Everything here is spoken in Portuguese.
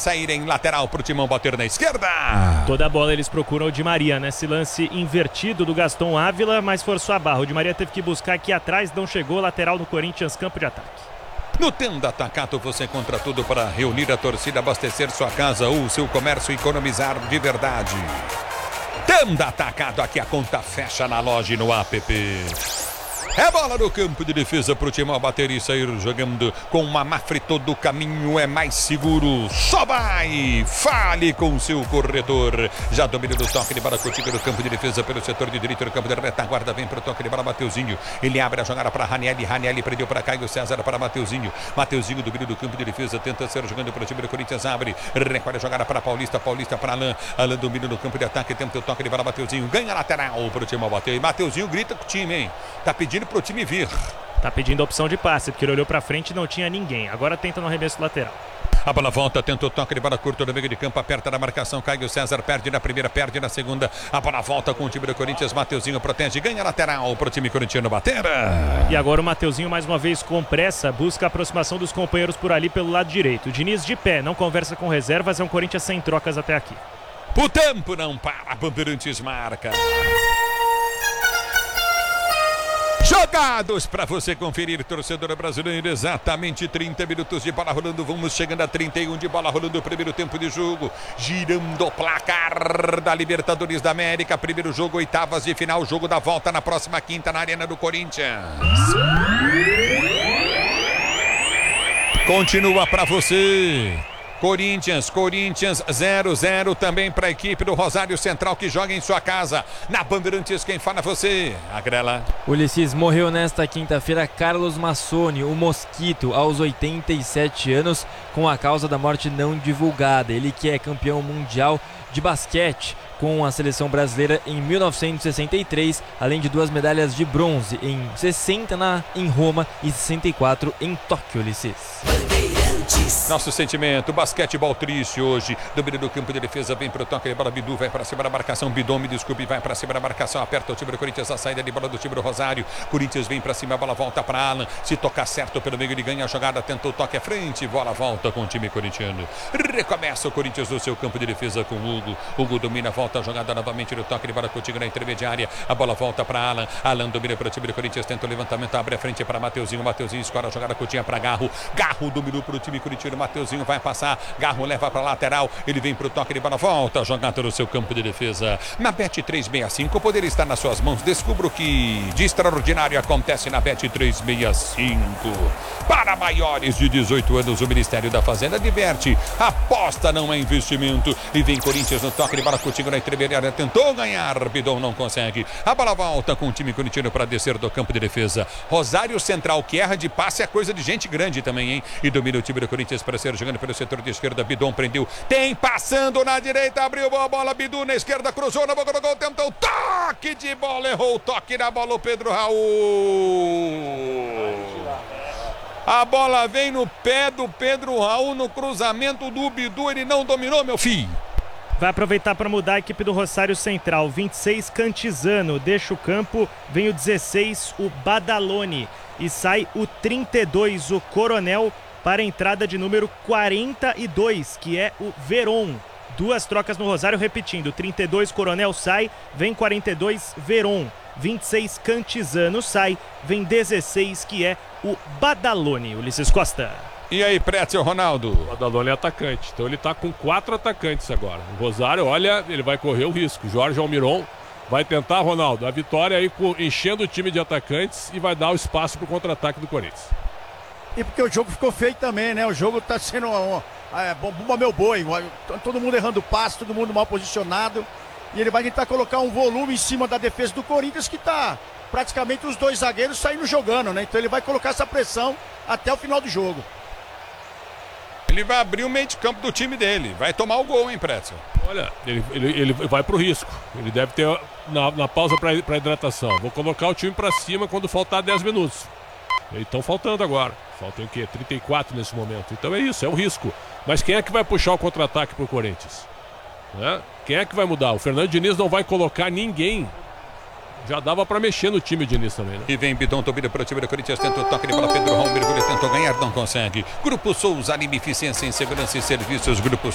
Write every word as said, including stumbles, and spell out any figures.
saírem. Lateral pro Timão bater na esquerda. Toda a bola eles procuram o Di Maria nesse lance invertido do Gaston Ávila, mas forçou a barra. O Di Maria teve que buscar aqui atrás, não chegou. Lateral no Corinthians, campo de ataque. No Tenda Atacado você encontra tudo para reunir a torcida, abastecer sua casa ou seu comércio e economizar de verdade. Tenda Atacado, aqui a conta fecha na loja e no app. É bola no campo de defesa pro Timão bater e sair jogando com uma Mafre. Todo o caminho é mais seguro. Só vai! Fale com o seu corretor. Já domina do toque de bola contigo no campo de defesa pelo setor de direito do campo de retaguarda. Vem pro toque de bola Mateuzinho. Ele abre a jogada para Ranieri. Ranieri prendeu para Caio César para Mateuzinho. Mateuzinho domina do campo de defesa. Tenta ser jogando pro time do Corinthians. Abre. Recolhe a jogada para Paulista. Paulista para Alain. Alain domina no campo de ataque. Tenta o toque de bola Mateuzinho. Ganha lateral pro Timão bater. E Mateuzinho grita com o time, hein? Tá pedindo pro time vir. Tá pedindo a opção de passe, porque ele olhou pra frente e não tinha ninguém. Agora tenta no arremesso lateral. A bola volta, tenta o toque de bola curto no meio de campo, aperta na marcação, Caio César perde na primeira, perde na segunda. A bola volta com o time do Corinthians, Mateuzinho protege, ganha lateral pro time corintiano bater. E agora o Mateuzinho mais uma vez com pressa, busca a aproximação dos companheiros por ali pelo lado direito. O Diniz de pé, não conversa com reservas, é um Corinthians sem trocas até aqui. O tempo não para, Bandeirantes marca. Jogados para você conferir, torcedor brasileiro, exatamente trinta minutos de bola rolando, vamos chegando a trinta e um de bola rolando, o primeiro tempo de jogo, girando o placar da Libertadores da América, primeiro jogo, oitavas de final, jogo da volta na próxima quinta na Arena do Corinthians. Continua para você. Corinthians, Corinthians zero a zero também para a equipe do Rosário Central que joga em sua casa. Na Bandeirantes, quem fala é você, Agrela. Ulisses, morreu nesta quinta-feira Carlos Massoni, o Mosquito, aos oitenta e sete anos, com a causa da morte não divulgada. Ele que é campeão mundial de basquete com a seleção brasileira em mil novecentos e sessenta e três, além de duas medalhas de bronze em sessenta na, em Roma e sessenta e quatro em Tóquio, Ulisses. Nosso sentimento, basquetebol triste hoje. Domínio do campo de defesa, vem pro toque de bola. Bidu vai para cima da marcação. Bidon, me desculpe, vai para cima da marcação. Aperta o time do Corinthians, a saída de bola do time do Rosário. Corinthians vem para cima, a bola volta para Alan. Se tocar certo pelo meio, ele ganha a jogada. Tentou o toque à frente, bola volta com o time corintiano. Recomeça o Corinthians no seu campo de defesa com o Hugo. Hugo domina, volta a jogada novamente no toque de bola contigo na intermediária. A bola volta para Alan. Alan domina para o time do Corinthians, tenta o levantamento, abre a frente para Mateuzinho. Mateuzinho escora a jogada curtinha para Garro. Garro dominou para o time corintiano. Mateuzinho vai passar, Garro leva para lateral, ele vem para o toque de bola, volta a jogada no seu campo de defesa. Na Bet trezentos e sessenta e cinco, o poder está nas suas mãos. Descubra o que de extraordinário acontece na Bet trezentos e sessenta e cinco. Para maiores de dezoito anos, o Ministério da Fazenda diverte. Aposta não é investimento. E vem Corinthians no toque de bola contigo na intermediária. Tentou ganhar, Bidon não consegue. A bola volta com o time corintiano para descer do campo de defesa. Rosário Central, que erra de passe é coisa de gente grande também, hein? E domina o time do Corinthians para ser jogando pelo setor de esquerda. Bidon prendeu, tem passando na direita, abriu a bola, Bidu na esquerda, cruzou na boca do gol, tentou toque de bola, errou o toque na bola, o Pedro Raul. A bola vem no pé do Pedro Raul, no cruzamento do Bidu, ele não dominou, meu filho. Vai aproveitar para mudar a equipe do Rosário Central. vinte e seis, Cantizano, deixa o campo, vem o dezesseis, o Badalone, e sai o trinta e dois, o Coronel, para a entrada de número quarenta e dois, que é o Veron. Duas trocas no Rosário, repetindo, trinta e dois, Coronel sai, vem quarenta e dois, Veron. vinte e seis, Cantizano sai, vem dezesseis, que é o Badalone. Ulisses Costa. E aí, Prétio, Ronaldo? O Badalone é atacante, então ele tá com quatro atacantes agora. O Rosário, olha, ele vai correr o risco. Jorge Almiron vai tentar, Ronaldo, a vitória aí enchendo o time de atacantes e vai dar o espaço pro contra-ataque do Corinthians. E porque o jogo ficou feio também, né? O jogo tá sendo um, é, bomba meu boi. Todo mundo errando passe, todo mundo mal posicionado. E ele vai tentar colocar um volume em cima da defesa do Corinthians, que tá praticamente os dois zagueiros saindo jogando, né? Então ele vai colocar essa pressão até o final do jogo. Ele vai abrir o meio de campo do time dele. Vai tomar o gol, hein, Prétio? Olha, ele, ele, ele vai pro risco. Ele deve ter na, na pausa para hidratação. Vou colocar o time para cima quando faltar dez minutos. E estão faltando agora. Faltam o quê? trinta e quatro nesse momento. Então é isso, é o risco. Mas quem é que vai puxar o contra-ataque pro Corinthians? Né? Quem é que vai mudar? O Fernando Diniz não vai colocar ninguém. Já dava pra mexer no time, Diniz também, né? E vem Bidon, domina para o time do Corinthians, tenta o toque de bola, Pedro Raul, mergulha, tentou ganhar, não consegue. Grupo Souza, Anime, Eficiência em Segurança e Serviços, Grupo